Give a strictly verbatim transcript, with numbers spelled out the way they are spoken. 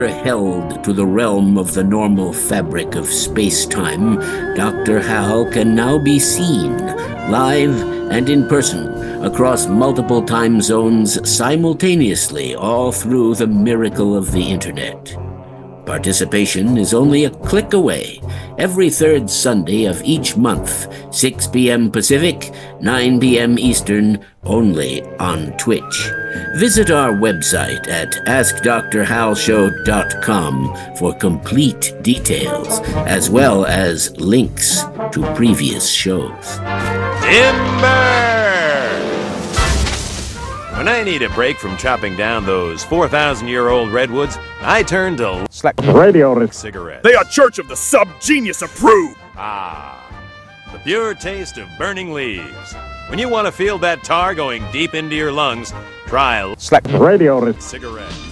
held to the realm of the normal fabric of space-time, Doctor Hal can now be seen, live and in person, across multiple time zones simultaneously, all through the miracle of the Internet. Participation is only a click away, every third Sunday of each month, six p.m. Pacific, nine p.m. Eastern, only on Twitch. Visit our website at ask dr hal show dot com for complete details, as well as links to previous shows. Timber! When I need a break from chopping down those four thousand year old redwoods, I turn to Slack Radio cigarettes. They are Church of the Sub-Genius approved! Ah, the pure taste of burning leaves. When you want to feel that tar going deep into your lungs, try Slack Radio cigarettes.